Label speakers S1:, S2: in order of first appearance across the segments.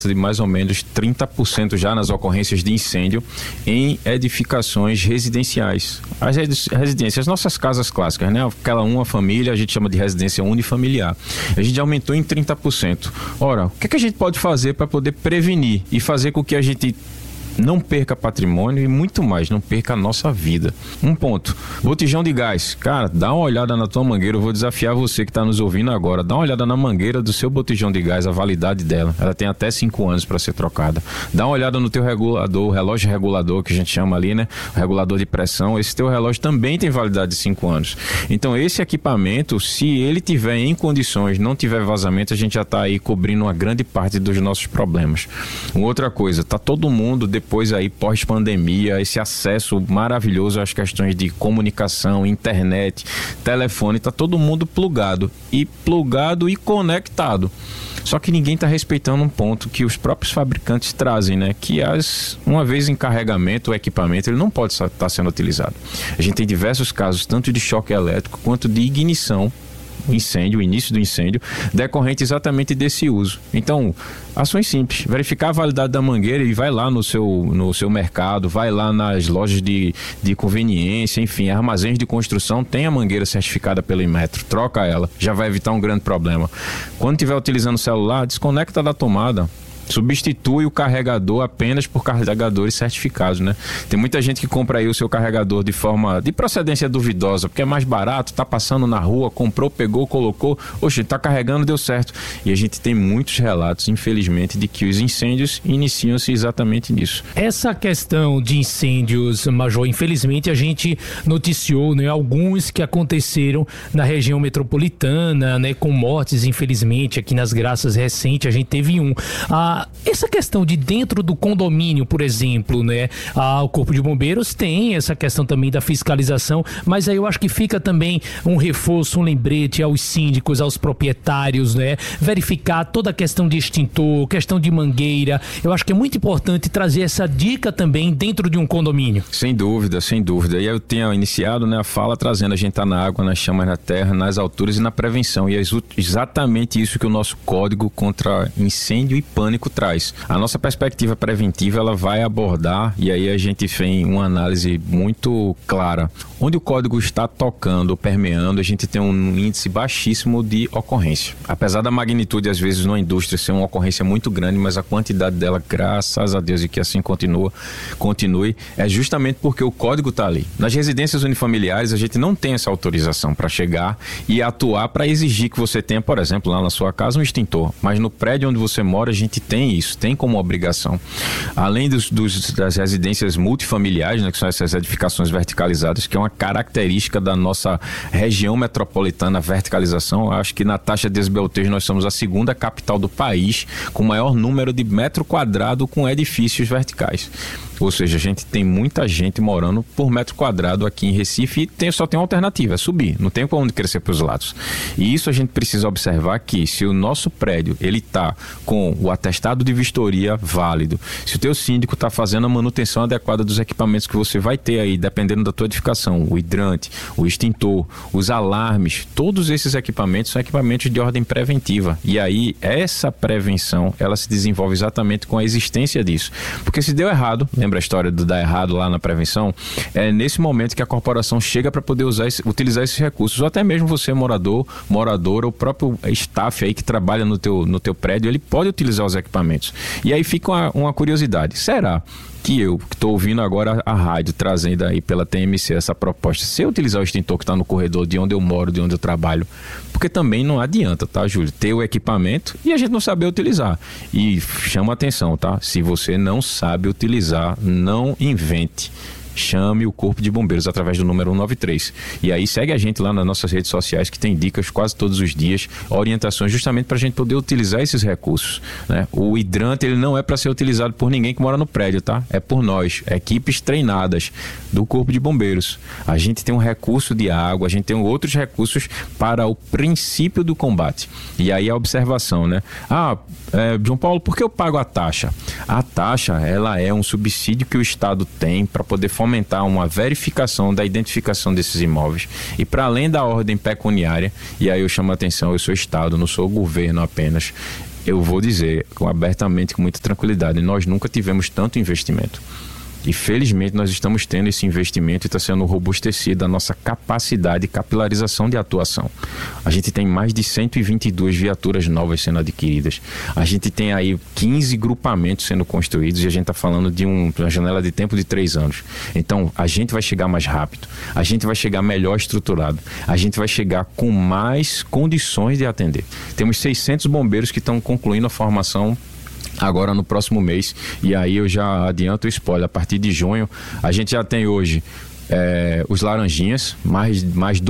S1: de mais ou menos 30% já nas ocorrências de incêndio em edificações residenciais. As residências, nossas casas clássicas, né? Aquela uma família, a gente chama de residência unifamiliar. A gente aumentou em 30%. Ora, o que a gente pode fazer para poder prevenir e fazer com que a gente não perca patrimônio e muito mais, não perca a nossa vida? Um ponto, botijão de gás. Cara, dá uma olhada na tua mangueira, eu vou desafiar você que está nos ouvindo agora, dá uma olhada na mangueira do seu botijão de gás, a validade dela, ela tem até 5 anos para ser trocada. Dá uma olhada no teu regulador, o relógio regulador que a gente chama ali, né? O regulador de pressão, esse teu relógio também tem validade de 5 anos. Então esse equipamento, se ele tiver em condições, não tiver vazamento, a gente já está aí cobrindo uma grande parte dos nossos problemas. Uma outra coisa, tá todo mundo depois aí pós-pandemia, esse acesso maravilhoso às questões de comunicação, internet, telefone, tá todo mundo plugado e conectado. Só que ninguém está respeitando um ponto que os próprios fabricantes trazem, né? Que uma vez em carregamento, o equipamento ele não pode estar sendo utilizado. A gente tem diversos casos, tanto de choque elétrico quanto de ignição, o início do incêndio, decorrente exatamente desse uso. Então, ações simples, verificar a validade da mangueira e vai lá no seu mercado, vai lá nas lojas de conveniência, enfim, armazéns de construção, tem a mangueira certificada pelo Inmetro, troca ela, já vai evitar um grande problema. Quando estiver utilizando o celular, desconecta da tomada, substitui o carregador apenas por carregadores certificados, né? Tem muita gente que compra aí o seu carregador de procedência duvidosa, porque é mais barato, tá passando na rua, comprou, pegou, colocou, oxe, tá carregando, deu certo. E a gente tem muitos relatos, infelizmente, de que os incêndios iniciam-se exatamente nisso.
S2: Essa questão de incêndios, Major, infelizmente a gente noticiou, né, alguns que aconteceram na região metropolitana, né, com mortes, infelizmente, aqui nas Graças recente a gente teve um. Essa questão de dentro do condomínio, por exemplo, né? O Corpo de Bombeiros tem essa questão também da fiscalização, mas aí eu acho que fica também um reforço, um lembrete aos síndicos, aos proprietários, né? Verificar toda a questão de extintor, questão de mangueira. Eu acho que é muito importante trazer essa dica também dentro de um condomínio.
S1: Sem dúvida, sem dúvida. E eu tenho iniciado, né, a fala trazendo a gente tá na água, nas chamas, na terra, nas alturas e na prevenção. E é exatamente isso que o nosso Código contra Incêndio e Pânico traz. A nossa perspectiva preventiva, ela vai abordar, e aí a gente tem uma análise muito clara. Onde o código está tocando, permeando, a gente tem um índice baixíssimo de ocorrência. Apesar da magnitude, às vezes, numa indústria ser uma ocorrência muito grande, mas a quantidade dela, graças a Deus, e que assim continue, é justamente porque o código está ali. Nas residências unifamiliares, a gente não tem essa autorização para chegar e atuar para exigir que você tenha, por exemplo, lá na sua casa, um extintor. Mas no prédio onde você mora, a gente tem isso, tem como obrigação. Além das residências multifamiliares, né, que são essas edificações verticalizadas, que é uma característica da nossa região metropolitana, a verticalização. Eu acho que na taxa de esbeltez nós somos a segunda capital do país com o maior número de metro quadrado com edifícios verticais. Ou seja, a gente tem muita gente morando por metro quadrado aqui em Recife e só tem uma alternativa, é subir, não tem para onde crescer para os lados. E isso a gente precisa observar que se o nosso prédio ele está com o atestado de vistoria válido, se o teu síndico está fazendo a manutenção adequada dos equipamentos que você vai ter aí, dependendo da tua edificação, o hidrante, o extintor, os alarmes, todos esses equipamentos são equipamentos de ordem preventiva. E aí essa prevenção, ela se desenvolve exatamente com a existência disso. Porque se deu errado, lembra a história do dar errado lá na prevenção? É nesse momento que a corporação chega para poder utilizar esses recursos, ou até mesmo você moradora, o próprio staff aí que trabalha no teu prédio, ele pode utilizar os equipamentos. E aí fica uma curiosidade, será que eu, que estou ouvindo agora a rádio trazendo aí pela TMC essa proposta, se eu utilizar o extintor que está no corredor de onde eu moro, de onde eu trabalho, porque também não adianta, tá, Júlio, ter o equipamento e a gente não saber utilizar. E chama atenção, tá? Se você não sabe utilizar, não invente. Chame o Corpo de Bombeiros através do número 193. E aí segue a gente lá nas nossas redes sociais, que tem dicas quase todos os dias, orientações justamente para a gente poder utilizar esses recursos, né? O hidrante, ele não é para ser utilizado por ninguém que mora no prédio, tá? É por nós, equipes treinadas do Corpo de Bombeiros. A gente tem um recurso de água, a gente tem outros recursos para o princípio do combate. E aí a observação, né? João Paulo, por que eu pago a taxa? A taxa, ela é um subsídio que o Estado tem para poder fomentar uma verificação da identificação desses imóveis e para além da ordem pecuniária, e aí eu chamo a atenção, eu sou Estado, não sou governo apenas, eu vou dizer abertamente, com muita tranquilidade, nós nunca tivemos tanto investimento. E felizmente nós estamos tendo esse investimento e está sendo robustecida a nossa capacidade de capilarização de atuação. A gente tem mais de 122 viaturas novas sendo adquiridas. A gente tem aí 15 grupamentos sendo construídos e a gente está falando de uma janela de tempo de 3 anos. Então a gente vai chegar mais rápido, a gente vai chegar melhor estruturado, a gente vai chegar com mais condições de atender. Temos 600 bombeiros que estão concluindo a formação agora no próximo mês, e aí eu já adianto o spoiler, a partir de junho a gente já tem hoje os laranjinhas, mais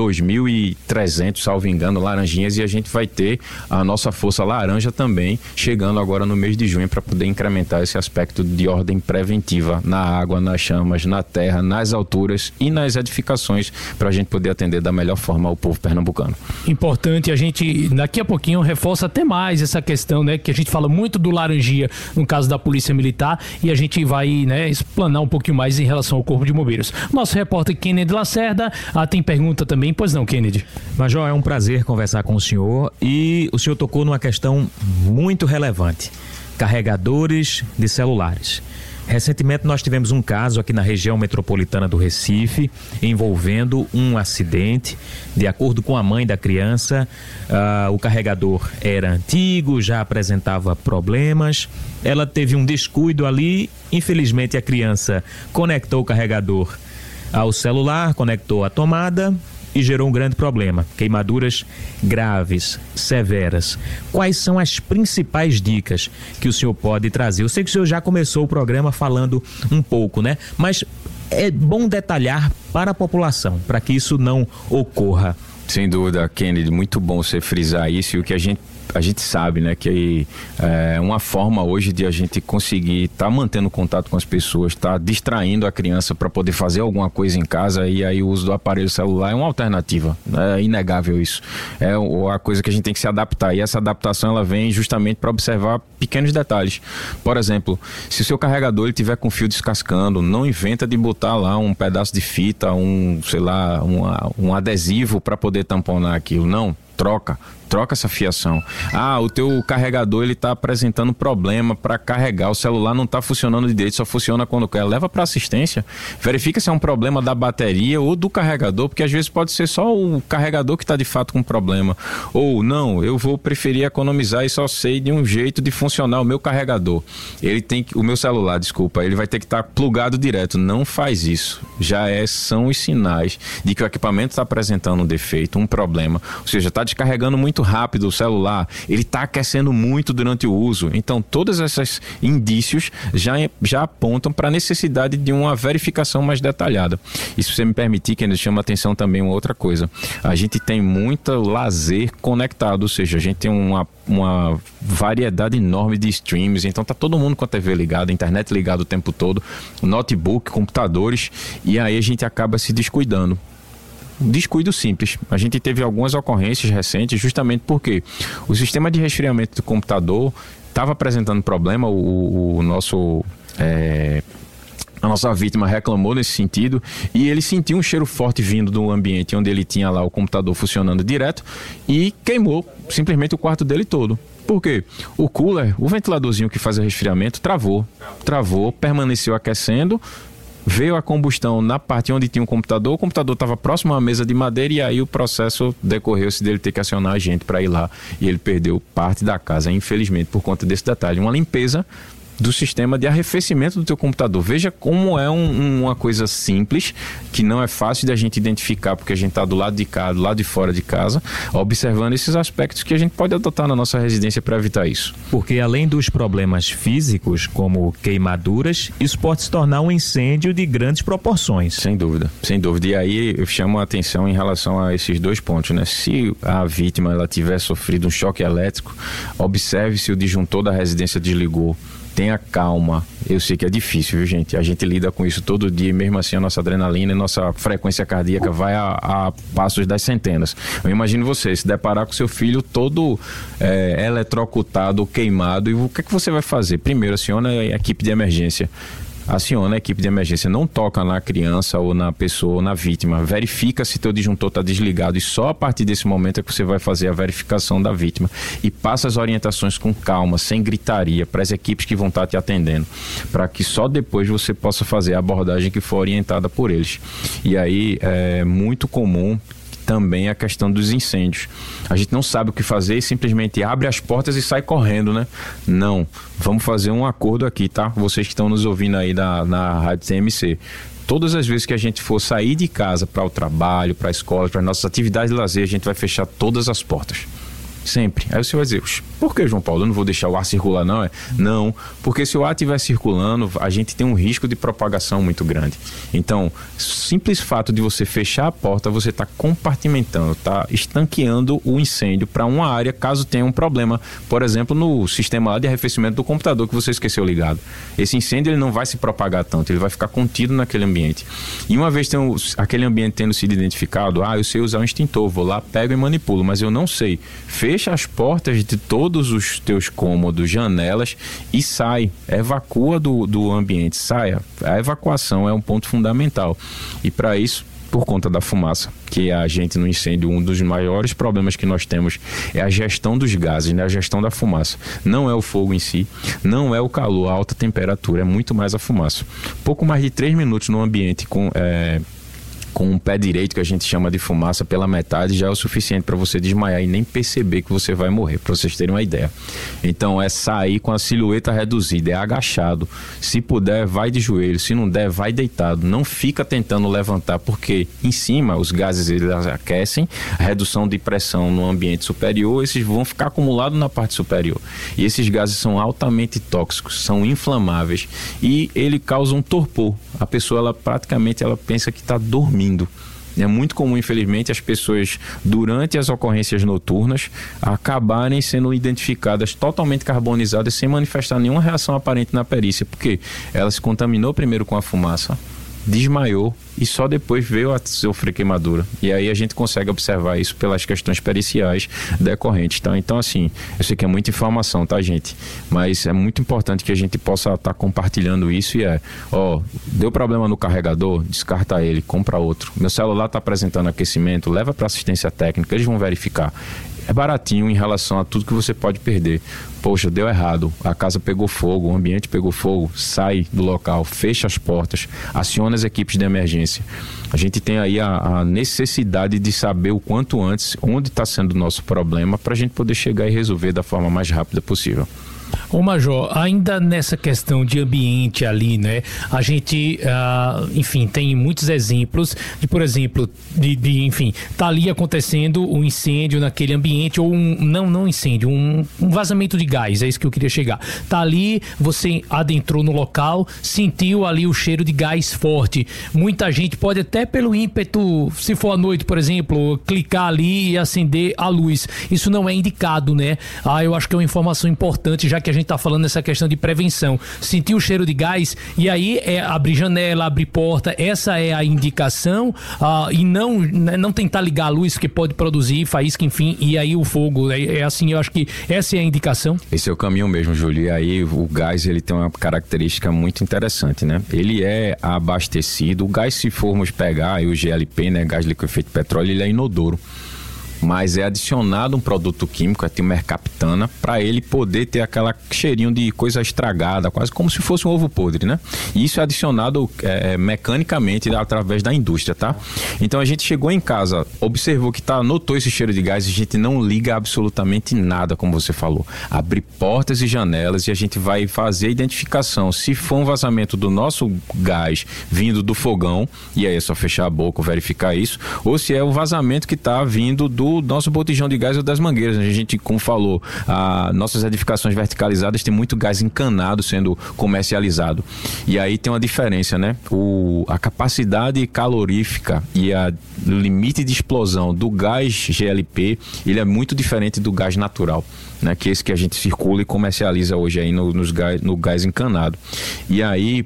S1: 2.300, salvo engano, laranjinhas, e a gente vai ter a nossa força laranja também chegando agora no mês de junho para poder incrementar esse aspecto de ordem preventiva na água, nas chamas, na terra, nas alturas e nas edificações, para a gente poder atender da melhor forma o povo pernambucano.
S2: Importante, a gente daqui a pouquinho reforça até mais essa questão, né, que a gente fala muito do laranjinha no caso da Polícia Militar, e a gente vai, né, explanar um pouquinho mais em relação ao Corpo de Bombeiros. Nosso repórter Kennedy Lacerda tem pergunta também, pois não, Kennedy?
S3: Major, é um prazer conversar com o senhor, e o senhor tocou numa questão muito relevante: carregadores de celulares. Recentemente nós tivemos um caso aqui na região metropolitana do Recife envolvendo um acidente. De acordo com a mãe da criança, o carregador era antigo, já apresentava problemas. Ela teve um descuido ali, infelizmente a criança conectou o carregador ao celular, conectou a tomada e gerou um grande problema, queimaduras graves, severas. Quais são as principais dicas que o senhor pode trazer? Eu sei que o senhor já começou o programa falando um pouco, né? Mas é bom detalhar para a população, para que isso não ocorra.
S1: Sem dúvida, Kennedy, muito bom você frisar isso, e o que a gente sabe, né, que é uma forma hoje de a gente conseguir estar mantendo contato com as pessoas, estar distraindo a criança para poder fazer alguma coisa em casa, e aí o uso do aparelho celular é uma alternativa, é inegável isso. É a coisa que a gente tem que se adaptar, e essa adaptação ela vem justamente para observar pequenos detalhes. Por exemplo, se o seu carregador ele tiver com fio descascando, não inventa de botar lá um pedaço de fita, um adesivo para poder tamponar aquilo, não. Troca essa fiação. O teu carregador ele está apresentando problema para carregar, o celular não está funcionando direito, só funciona quando quer. Leva para assistência, verifica se é um problema da bateria ou do carregador, porque às vezes pode ser só o carregador que está de fato com problema. Ou não, eu vou preferir economizar e só sei de um jeito de funcionar o meu carregador. O meu celular, desculpa, ele vai ter que estar plugado direto. Não faz isso. São os sinais de que o equipamento está apresentando um defeito, um problema. Ou seja, está descarregando muito rápido o celular, ele está aquecendo muito durante o uso. Então todos esses indícios já apontam para a necessidade de uma verificação mais detalhada. E se você me permitir, que ainda chama atenção também uma outra coisa: a gente tem muito lazer conectado, ou seja, a gente tem uma variedade enorme de streams, então tá todo mundo com a TV ligada, a internet ligada o tempo todo, notebook, computadores, e aí a gente acaba se descuidando. Descuido simples. A gente teve algumas ocorrências recentes justamente porque o sistema de resfriamento do computador estava apresentando problema. A nossa vítima reclamou nesse sentido, e ele sentiu um cheiro forte vindo do ambiente onde ele tinha lá o computador funcionando direto, e queimou simplesmente o quarto dele todo. Por quê? O cooler, o ventiladorzinho que faz o resfriamento, travou, permaneceu aquecendo. Veio a combustão na parte onde tinha o computador estava próximo à mesa de madeira, e aí o processo decorreu-se dele ter que acionar a gente para ir lá, e ele perdeu parte da casa, infelizmente, por conta desse detalhe. Uma limpeza do sistema de arrefecimento do teu computador. Veja como é uma coisa simples, que não é fácil de a gente identificar, porque a gente está do lado de cá, do lado de fora de casa, observando esses aspectos que a gente pode adotar na nossa residência para evitar isso.
S3: Porque além dos problemas físicos, como queimaduras, isso pode se tornar um incêndio de grandes proporções.
S1: Sem dúvida, sem dúvida. E aí eu chamo a atenção em relação a esses dois pontos, né? Se a vítima ela tiver sofrido um choque elétrico, observe se o disjuntor da residência desligou. Tenha calma. Eu sei que é difícil, viu, gente? A gente lida com isso todo dia, e mesmo assim a nossa adrenalina e nossa frequência cardíaca vai a passos das centenas. Eu imagino você se deparar com seu filho todo eletrocutado, queimado, e o que é que você vai fazer? Primeiro, aciona a equipe de emergência. aciona a equipe de emergência, não toca na criança ou na pessoa ou na vítima, verifica se teu disjuntor está desligado e só a partir desse momento é que você vai fazer a verificação da vítima e passa as orientações com calma, sem gritaria, para as equipes que vão estar te atendendo, para que só depois você possa fazer a abordagem que for orientada por eles. E aí é muito comum também a questão dos incêndios. A gente não sabe o que fazer e simplesmente abre as portas e sai correndo, né? Não. Vamos fazer um acordo aqui, tá? Vocês que estão nos ouvindo aí na Rádio TMC. Todas as vezes que a gente for sair de casa para o trabalho, para a escola, para as nossas atividades de lazer, a gente vai fechar todas as portas. Sempre. Aí você vai dizer, por que, João Paulo? Eu não vou deixar o ar circular, não? Não, porque se o ar estiver circulando, a gente tem um risco de propagação muito grande. Então, simples fato de você fechar a porta, você está compartimentando, está estanqueando o incêndio para uma área, caso tenha um problema, por exemplo, no sistema lá de arrefecimento do computador que você esqueceu ligado. Esse incêndio ele não vai se propagar tanto, ele vai ficar contido naquele ambiente. E uma vez aquele ambiente tendo sido identificado, eu sei usar um extintor, vou lá, pego e manipulo, mas eu não sei. Fecha as portas de todos os teus cômodos, janelas e sai, evacua do ambiente, saia. A evacuação é um ponto fundamental e para isso, por conta da fumaça, que a gente no incêndio, um dos maiores problemas que nós temos é a gestão dos gases, né? A gestão da fumaça. Não é o fogo em si, não é o calor, a alta temperatura, é muito mais a fumaça. Pouco mais de 3 minutos no ambiente com um pé direito, que a gente chama de fumaça, pela metade, já é o suficiente para você desmaiar e nem perceber que você vai morrer, para vocês terem uma ideia. Então é sair com a silhueta reduzida, é agachado. Se puder, vai de joelho, se não der, vai deitado. Não fica tentando levantar, porque em cima os gases eles aquecem, a redução de pressão no ambiente superior, esses vão ficar acumulados na parte superior. E esses gases são altamente tóxicos, são inflamáveis e ele causa um torpor. A pessoa, ela praticamente pensa que está dormindo. É muito comum, infelizmente, as pessoas, durante as ocorrências noturnas, acabarem sendo identificadas totalmente carbonizadas sem manifestar nenhuma reação aparente na perícia, porque ela se contaminou primeiro com a fumaça, desmaiou e só depois veio a sofrer queimadura. E aí a gente consegue observar isso pelas questões periciais decorrentes, tá? Então, assim, eu sei que é muita informação, tá, gente? Mas é muito importante que a gente possa estar compartilhando isso e deu problema no carregador, descarta ele, compra outro. Meu celular está apresentando aquecimento, leva para assistência técnica, eles vão verificar. É baratinho em relação a tudo que você pode perder. Poxa, deu errado, a casa pegou fogo, o ambiente pegou fogo, sai do local, fecha as portas, aciona as equipes de emergência. A gente tem aí a necessidade de saber o quanto antes onde está sendo o nosso problema para a gente poder chegar e resolver da forma mais rápida possível.
S2: Ô Major, ainda nessa questão de ambiente ali, né? A gente, enfim, tem muitos exemplos de, por exemplo, enfim, tá ali acontecendo um incêndio naquele ambiente ou não incêndio, um vazamento de gás, é isso que eu queria chegar. Tá ali, você adentrou no local, sentiu ali o cheiro de gás forte. Muita gente pode até pelo ímpeto, se for à noite, por exemplo, clicar ali e acender a luz. Isso não é indicado, né? Eu acho que é uma informação importante, já que a gente está falando nessa questão de prevenção. Sentir o cheiro de gás e aí abrir janela, abrir porta, essa é a indicação, e não tentar ligar a luz que pode produzir faísca, enfim, e aí o fogo, é assim, eu acho que essa é a indicação.
S1: Esse é o caminho mesmo, Júlio, e aí o gás ele tem uma característica muito interessante, né? Ele é abastecido, o gás, se formos pegar aí o GLP, né, gás liquefeito petróleo, ele é inodoro. Mas é adicionado um produto químico, a timercaptana, para ele poder ter aquela cheirinho de coisa estragada, quase como se fosse um ovo podre, né? E isso é adicionado mecanicamente através da indústria, tá? Então a gente chegou em casa, observou que notou esse cheiro de gás, a gente não liga absolutamente nada, como você falou. Abre portas e janelas e a gente vai fazer a identificação. Se for um vazamento do nosso gás vindo do fogão, e aí é só fechar a boca, verificar isso, ou se é o vazamento que está vindo do nosso botijão de gás ou das mangueiras. A gente, como falou, nossas edificações verticalizadas tem muito gás encanado sendo comercializado. E aí tem uma diferença, né? A capacidade calorífica e o limite de explosão do gás GLP, ele é muito diferente do gás natural, né? Que é esse que a gente circula e comercializa hoje aí no gás encanado. E aí,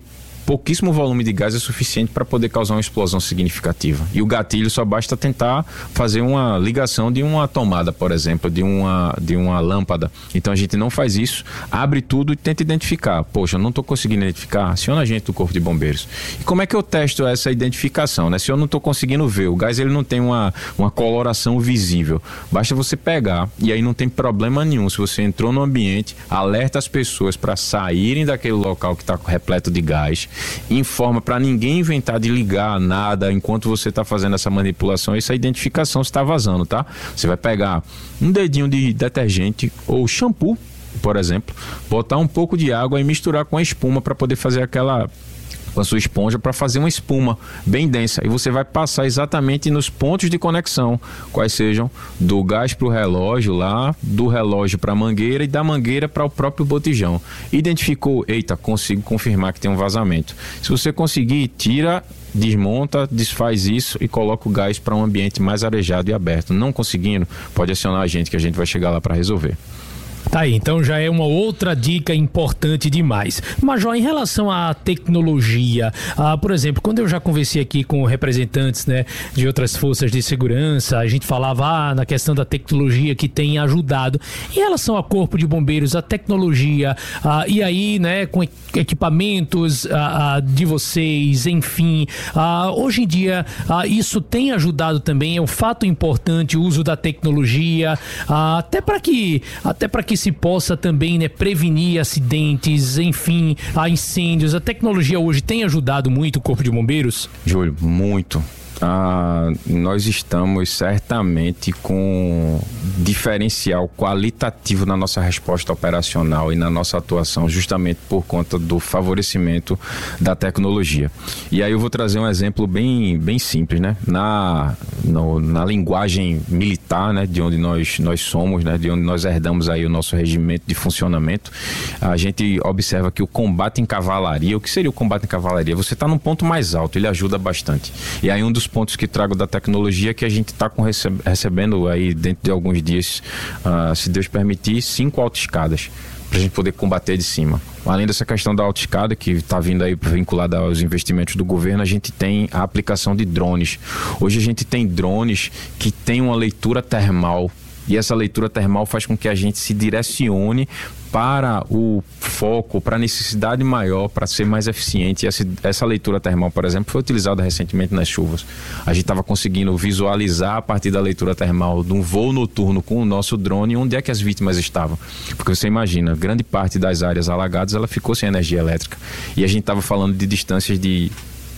S1: pouquíssimo volume de gás é suficiente para poder causar uma explosão significativa. E o gatilho só basta tentar fazer uma ligação de uma tomada, por exemplo, de uma lâmpada. Então a gente não faz isso, abre tudo e tenta identificar. Poxa, eu não estou conseguindo identificar, aciona a gente do Corpo de Bombeiros. E como é que eu testo essa identificação, né? Se eu não estou conseguindo ver, o gás ele não tem uma coloração visível. Basta você pegar e aí não tem problema nenhum. Se você entrou no ambiente, alerta as pessoas para saírem daquele local que está repleto de gás, informa para ninguém inventar de ligar nada enquanto você está fazendo essa manipulação, essa identificação está vazando, tá? Você vai pegar um dedinho de detergente ou shampoo, por exemplo, botar um pouco de água e misturar com a espuma para poder fazer com a sua esponja para fazer uma espuma bem densa, e você vai passar exatamente nos pontos de conexão, quais sejam do gás para o relógio lá, do relógio para a mangueira e da mangueira para o próprio botijão. Identificou, eita, consigo confirmar que tem um vazamento. Se você conseguir, tira, desmonta, desfaz isso e coloca o gás para um ambiente mais arejado e aberto. Não conseguindo, pode acionar a gente que a gente vai chegar lá para resolver.
S2: Tá aí, então já é uma outra dica importante demais. Major, em relação à tecnologia, por exemplo, quando eu já conversei aqui com representantes, né, de outras forças de segurança, a gente falava na questão da tecnologia que tem ajudado. Em relação ao Corpo de Bombeiros, a tecnologia, e aí, né, com equipamentos de vocês, enfim, hoje em dia isso tem ajudado também, é um fato importante o uso da tecnologia, até para que se possa também, né, prevenir acidentes, enfim, incêndios. A tecnologia hoje tem ajudado muito o Corpo de Bombeiros?
S1: Júlio, muito. Nós estamos certamente com diferencial qualitativo na nossa resposta operacional e na nossa atuação, justamente por conta do favorecimento da tecnologia. E aí eu vou trazer um exemplo bem simples, né? Na linguagem militar, né, de onde nós somos, né, de onde nós herdamos aí o nosso regimento de funcionamento, a gente observa que o combate em cavalaria, o que seria o combate em cavalaria? Você está num ponto mais alto, ele ajuda bastante. E aí um dos pontos que trago da tecnologia é que a gente está recebendo aí dentro de alguns dias, se Deus permitir, 5 autoescadas para a gente poder combater de cima. Além dessa questão da autoescada que está vindo aí vinculada aos investimentos do governo, a gente tem a aplicação de drones. Hoje a gente tem drones que tem uma leitura termal, e essa leitura termal faz com que a gente se direcione para o foco, para a necessidade maior, para ser mais eficiente. Essa leitura termal, por exemplo, foi utilizada recentemente nas chuvas. A gente estava conseguindo visualizar a partir da leitura termal de um voo noturno com o nosso drone onde é que as vítimas estavam. Porque você imagina, grande parte das áreas alagadas ela ficou sem energia elétrica. E a gente estava falando de distâncias de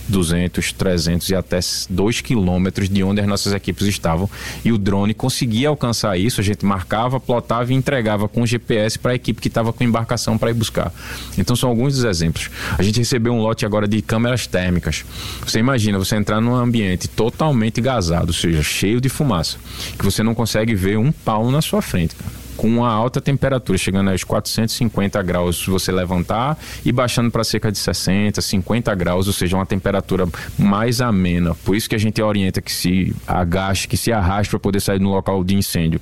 S1: 200, 300 e até 2 quilômetros de onde as nossas equipes estavam, e o drone conseguia alcançar isso. A gente marcava, plotava e entregava com o GPS para a equipe que estava com embarcação para ir buscar. Então são alguns dos exemplos. A gente recebeu um lote agora de câmeras térmicas. Você imagina, você entrar num ambiente totalmente gasado, ou seja, cheio de fumaça, que você não consegue ver um palmo na sua frente, cara. Com uma alta temperatura, chegando aos 450 graus se você levantar e baixando para cerca de 60, 50 graus, ou seja, uma temperatura mais amena. Por isso que a gente orienta que se agache, que se arraste para poder sair no local de incêndio.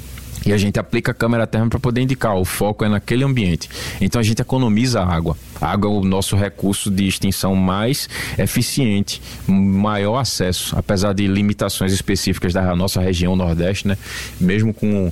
S1: E a gente aplica a câmera térmica para poder indicar, o foco é naquele ambiente. Então a gente economiza a água. A água é o nosso recurso de extinção mais eficiente, maior acesso, apesar de limitações específicas da nossa região Nordeste, né? Mesmo com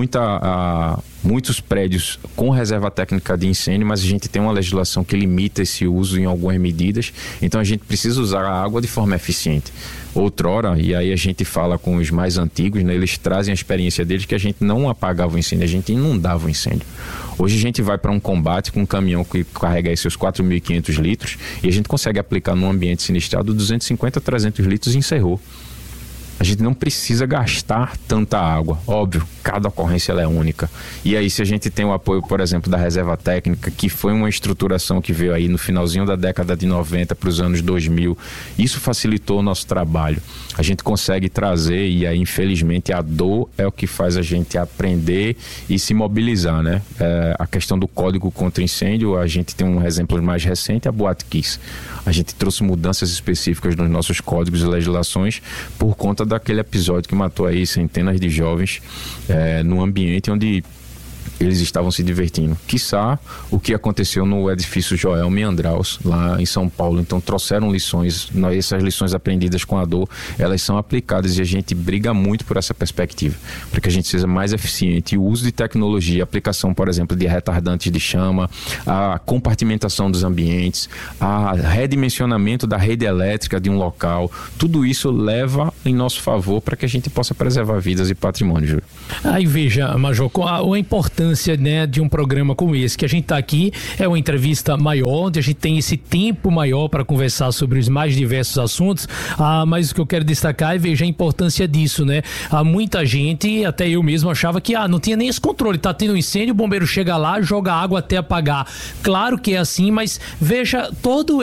S1: muitos prédios com reserva técnica de incêndio, mas a gente tem uma legislação que limita esse uso em algumas medidas. Então a gente precisa usar a água de forma eficiente. Outrora, e aí a gente fala com os mais antigos, né, eles trazem a experiência deles que a gente não apagava o incêndio, a gente inundava o incêndio. Hoje a gente vai para um combate com um caminhão que carrega aí seus 4.500 litros e a gente consegue aplicar num ambiente sinistrado 250 a 300 litros e encerrou. A gente não precisa gastar tanta água. Óbvio, cada ocorrência ela é única. E aí, se a gente tem o apoio, por exemplo, da reserva técnica, que foi uma estruturação que veio aí no finalzinho da década de 90 para os anos 2000, isso facilitou o nosso trabalho. A gente consegue trazer, e aí, infelizmente, a dor é o que faz a gente aprender e se mobilizar, né? A questão do Código contra Incêndio, a gente tem um exemplo mais recente, a Boate Kiss. A gente trouxe mudanças específicas nos nossos códigos e legislações por conta daquele episódio que matou aí centenas de jovens num ambiente onde eles estavam se divertindo. Quiçá o que aconteceu no edifício Joel Meandraus, lá em São Paulo. Então trouxeram lições, essas lições aprendidas com a dor, elas são aplicadas e a gente briga muito por essa perspectiva, para que a gente seja mais eficiente. E o uso de tecnologia, a aplicação, por exemplo, de retardantes de chama, a compartimentação dos ambientes, a redimensionamento da rede elétrica de um local, tudo isso leva em nosso favor para que a gente possa preservar vidas e patrimônio, Júlio.
S2: Aí veja, Major, a importância, né, de um programa como esse, que a gente está aqui, é uma entrevista maior, onde a gente tem esse tempo maior para conversar sobre os mais diversos assuntos, mas o que eu quero destacar é, veja, a importância disso, né? Muita gente, até eu mesmo, achava que não tinha nem esse controle, tá tendo um incêndio, o bombeiro chega lá, joga água até apagar. Claro que é assim, mas veja todo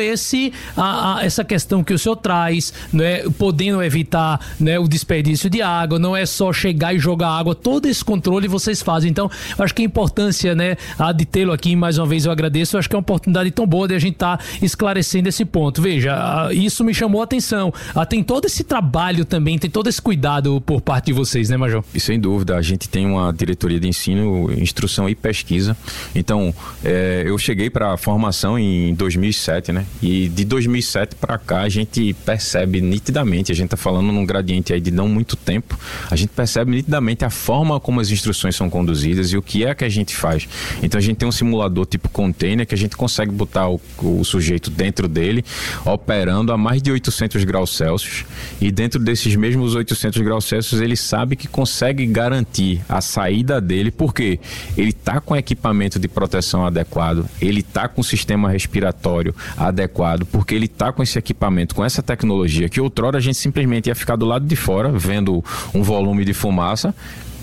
S2: essa questão que o senhor traz, né, podendo evitar, né, o desperdício de água, não é só chegar e jogar água, todo esse controle vocês fazem. Então, eu acho que a importância, né, de tê-lo aqui, mais uma vez eu agradeço, eu acho que é uma oportunidade tão boa de a gente estar esclarecendo esse ponto. Veja, isso me chamou a atenção. Tem todo esse trabalho também, tem todo esse cuidado por parte de vocês, né, Major?
S1: E sem dúvida, a gente tem uma diretoria de ensino, instrução e pesquisa. Então, eu cheguei para a formação em 2007, né? E de 2007 para cá a gente percebe nitidamente, a gente está falando num gradiente aí de não muito tempo, a gente percebe nitidamente a forma como as instruções são conduzidas e o que é que a gente faz. Então a gente tem um simulador tipo container que a gente consegue botar o sujeito dentro dele, operando a mais de 800 graus Celsius, e dentro desses mesmos 800 graus Celsius ele sabe que consegue garantir a saída dele, porque ele está com equipamento de proteção adequado, ele está com o sistema respiratório adequado, porque ele está com esse equipamento, com essa tecnologia, que outrora a gente simplesmente ia ficar do lado de fora, vendo um volume de fumaça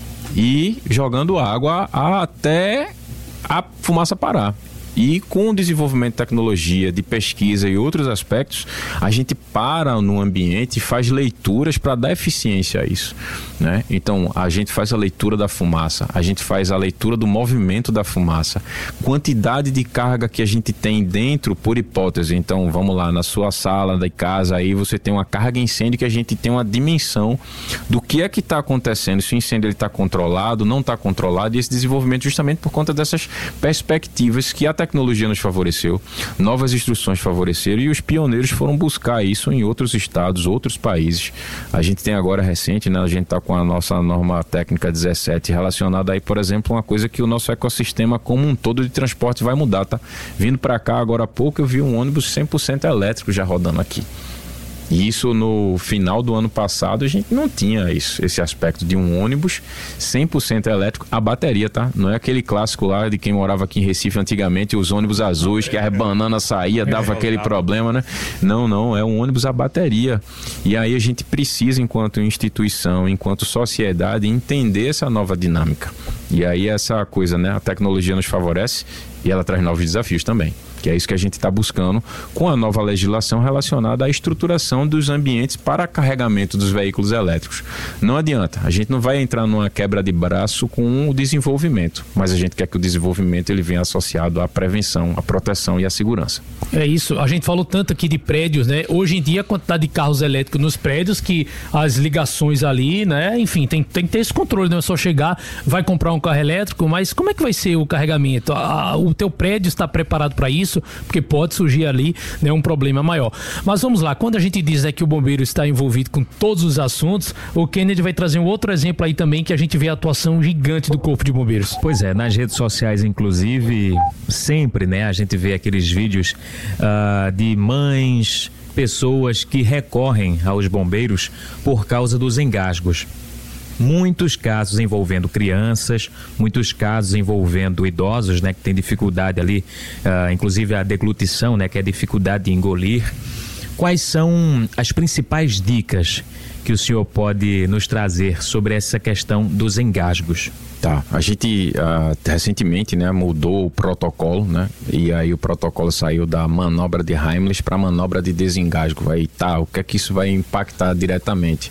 S1: e jogando água até a fumaça parar. E com o desenvolvimento de tecnologia, de pesquisa e outros aspectos, a gente para no ambiente e faz leituras para dar eficiência a isso, né? Então, a gente faz a leitura da fumaça, a gente faz a leitura do movimento da fumaça, quantidade de carga que a gente tem dentro, por hipótese. Então, vamos lá, na sua sala da casa, aí você tem uma carga incêndio que a gente tem uma dimensão do que é que está acontecendo, se o incêndio está controlado, não está controlado, e esse desenvolvimento justamente por conta dessas perspectivas que a tecnologia nos favoreceu, novas instruções favoreceram, e os pioneiros foram buscar isso em outros estados, outros países. A gente tem agora recente, né, a gente está com a nossa norma técnica 17 relacionada aí, por exemplo, uma coisa que o nosso ecossistema como um todo de transporte vai mudar, tá? Vindo para cá agora há pouco eu vi um ônibus 100% elétrico já rodando aqui. E isso no final do ano passado a gente não tinha esse aspecto de um ônibus 100% elétrico, a bateria, tá? Não é aquele clássico lá de quem morava aqui em Recife antigamente, os ônibus azuis que a banana saía, dava aquele problema, né? Não, é um ônibus a bateria. E aí a gente precisa, enquanto instituição, enquanto sociedade, entender essa nova dinâmica. E aí essa coisa, né? A tecnologia nos favorece e ela traz novos desafios também, que é isso que a gente está buscando com a nova legislação relacionada à estruturação dos ambientes para carregamento dos veículos elétricos. Não adianta, a gente não vai entrar numa quebra de braço com o desenvolvimento, mas a gente quer que o desenvolvimento ele venha associado à prevenção, à proteção e à segurança.
S2: É isso, a gente falou tanto aqui de prédios, né? Hoje em dia a quantidade de carros elétricos nos prédios, que as ligações ali, né? Enfim, tem que ter esse controle, não é só chegar, vai comprar um carro elétrico, mas como é que vai ser o carregamento? O teu prédio está preparado para isso? Porque pode surgir ali, né, um problema maior. Mas vamos lá, quando a gente diz, né, que o bombeiro está envolvido com todos os assuntos, o Kennedy vai trazer um outro exemplo aí também, que a gente vê a atuação gigante do Corpo de Bombeiros.
S3: Pois é, nas redes sociais inclusive, sempre, né, a gente vê aqueles vídeos de mães, pessoas que recorrem aos bombeiros por causa dos engasgos. Muitos casos envolvendo crianças, muitos casos envolvendo idosos, né, que tem dificuldade ali, inclusive a deglutição, né, que é a dificuldade de engolir. Quais são as principais dicas que o senhor pode nos trazer sobre essa questão dos engasgos?
S1: Tá, a gente recentemente, né, mudou o protocolo, né, e aí o protocolo saiu da manobra de Heimlich para a manobra de desengasgo. Aí tá, o que é que isso vai impactar diretamente?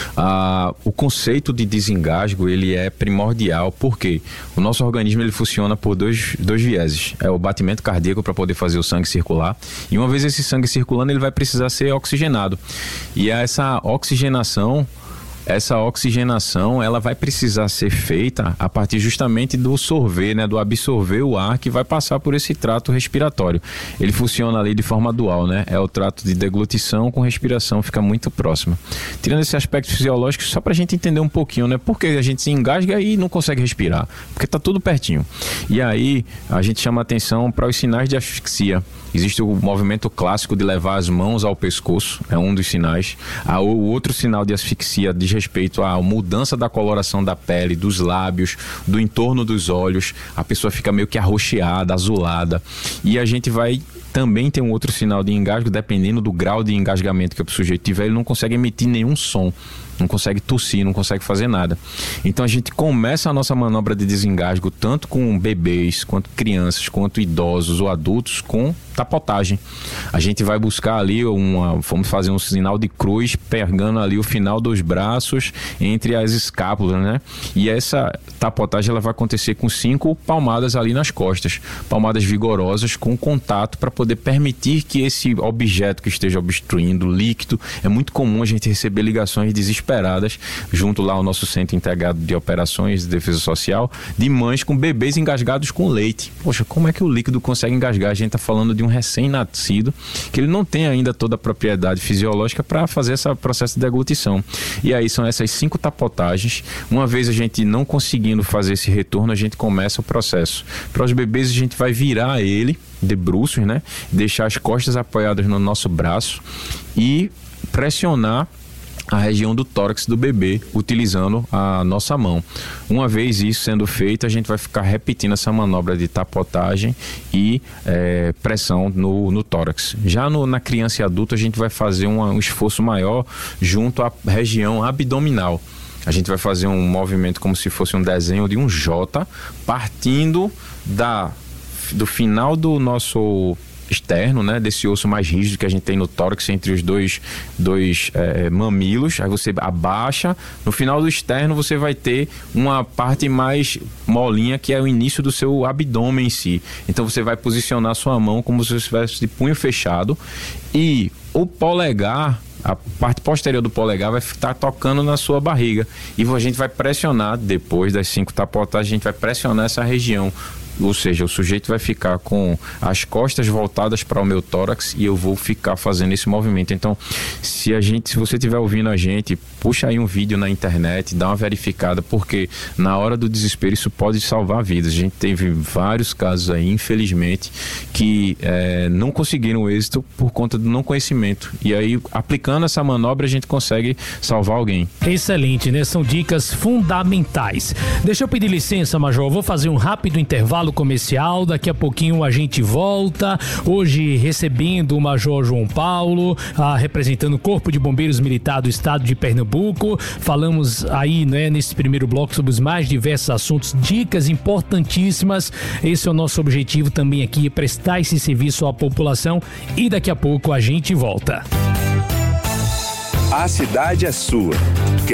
S1: O conceito de desengasgo, ele é primordial, porque o nosso organismo ele funciona por dois vieses, é o batimento cardíaco para poder fazer o sangue circular, e uma vez esse sangue circulando ele vai precisar ser oxigenado, e essa oxigenação essa oxigenação ela vai precisar ser feita a partir justamente do sorver, né, do absorver o ar que vai passar por esse trato respiratório. Ele funciona ali de forma dual, né? É o trato de deglutição com respiração, fica muito próximo. Tirando esse aspecto fisiológico, só pra gente entender um pouquinho, né? Por que a gente se engasga e não consegue respirar? Porque tá tudo pertinho. E aí, a gente chama atenção para os sinais de asfixia. Existe o movimento clássico de levar as mãos ao pescoço, é um dos sinais. O outro sinal de asfixia diz respeito à mudança da coloração da pele, dos lábios, do entorno dos olhos. A pessoa fica meio que arroxeada, azulada. E a gente vai também ter um outro sinal de engasgo, dependendo do grau de engasgamento que o sujeito tiver, ele não consegue emitir nenhum som. Não consegue tossir, não consegue fazer nada. Então a gente começa a nossa manobra de desengasgo tanto com bebês, quanto crianças, quanto idosos ou adultos com tapotagem. A gente vai buscar ali vamos fazer um sinal de cruz pegando ali o final dos braços entre as escápulas, né? E essa tapotagem ela vai acontecer com 5 palmadas ali nas costas, palmadas vigorosas com contato para poder permitir que esse objeto que esteja obstruindo, líquido, é muito comum a gente receber ligações desesperadas junto lá ao nosso Centro Integrado de Operações de Defesa Social, de mães com bebês engasgados com leite. Poxa, como é que o líquido consegue engasgar? A gente está falando de um recém-nascido, que ele não tem ainda toda a propriedade fisiológica para fazer esse processo de deglutição. E aí são essas 5 tapotagens. Uma vez a gente não conseguindo fazer esse retorno, a gente começa o processo. Para os bebês a gente vai virar ele de bruços, né? Deixar as costas apoiadas no nosso braço e pressionar a região do tórax do bebê, utilizando a nossa mão. Uma vez isso sendo feito, a gente vai ficar repetindo essa manobra de tapotagem e pressão no tórax. Já na criança e adulto, a gente vai fazer um esforço maior junto à região abdominal. A gente vai fazer um movimento como se fosse um desenho de um J, partindo do final do nosso externo, né, desse osso mais rígido que a gente tem no tórax entre os dois mamilos. Aí você abaixa, no final do externo você vai ter uma parte mais molinha que é o início do seu abdômen em si. Então você vai posicionar sua mão como se você estivesse de punho fechado e o polegar, a parte posterior do polegar vai estar tocando na sua barriga e a gente vai pressionar, depois das 5 tapotagens, a gente vai pressionar essa região. Ou seja, o sujeito vai ficar com as costas voltadas para o meu tórax e eu vou ficar fazendo esse movimento. Então, se você estiver ouvindo a gente, puxa aí um vídeo na internet, dá uma verificada, porque na hora do desespero isso pode salvar vidas. A gente teve vários casos aí, infelizmente, que não conseguiram êxito por conta do não conhecimento. E aí, aplicando essa manobra, a gente consegue salvar alguém.
S2: Excelente, né? São dicas fundamentais. Deixa eu pedir licença, Major. Vou fazer um rápido intervalo comercial, daqui a pouquinho a gente volta, hoje recebendo o Major João Paulo, representando o Corpo de Bombeiros Militar do Estado de Pernambuco. Falamos aí, né, nesse primeiro bloco sobre os mais diversos assuntos, dicas importantíssimas. Esse é o nosso objetivo também aqui, prestar esse serviço à população, e daqui a pouco a gente volta.
S4: A cidade é sua.